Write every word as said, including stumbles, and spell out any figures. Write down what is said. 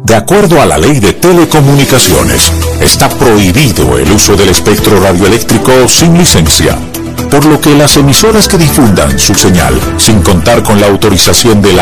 De acuerdo a la Ley de Telecomunicaciones, está prohibido el uso del espectro radioeléctrico sin licencia, por lo que las emisoras que difundan su señal sin contar con la autorización de la